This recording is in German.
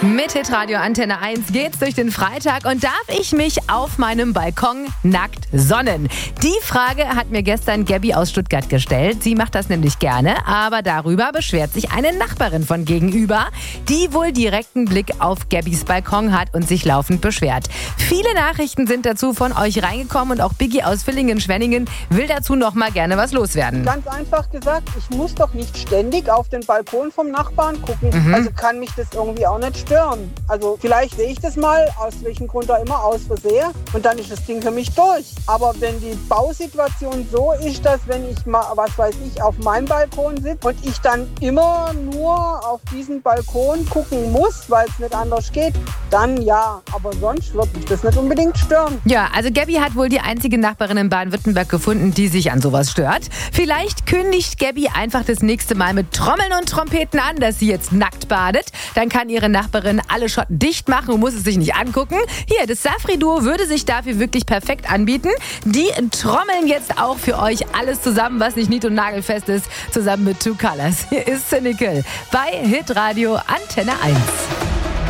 Mit Hitradio Antenne 1 geht's durch den Freitag und darf ich mich auf meinem Balkon nackt sonnen? Die Frage hat mir gestern Gabby aus Stuttgart gestellt. Sie macht das nämlich gerne, aber darüber beschwert sich eine Nachbarin von gegenüber, die wohl direkten Blick auf Gabbys Balkon hat und sich laufend beschwert. Viele Nachrichten sind dazu von euch reingekommen und auch Biggie aus Villingen-Schwenningen will dazu noch mal gerne was loswerden. Ganz einfach gesagt, ich muss doch nicht ständig auf den Balkon vom Nachbarn gucken. Also kann mich das irgendwie auch nicht stören. Also vielleicht sehe ich das mal, aus welchem Grund auch immer, aus Versehen und dann ist das Ding für mich durch. Aber wenn die Bausituation so ist, dass wenn ich mal, was weiß ich, auf meinem Balkon sitze und ich dann immer nur auf diesen Balkon gucken muss, weil es nicht anders geht, dann ja. Aber sonst wird mich das nicht unbedingt stören. Ja, also Gabby hat wohl die einzige Nachbarin in Baden-Württemberg gefunden, die sich an sowas stört. Vielleicht kündigt Gabby einfach das nächste Mal mit Trommeln und Trompeten an, dass sie jetzt nackt badet. Dann kann ihre Nachbarin alle Schotten dicht machen und muss es sich nicht angucken. Hier, das Safri-Duo würde sich dafür wirklich perfekt anbieten. Die trommeln jetzt auch für euch alles zusammen, was nicht nied- und nagelfest ist, zusammen mit Two Colors. Hier ist Cynical bei Hitradio Antenne 1.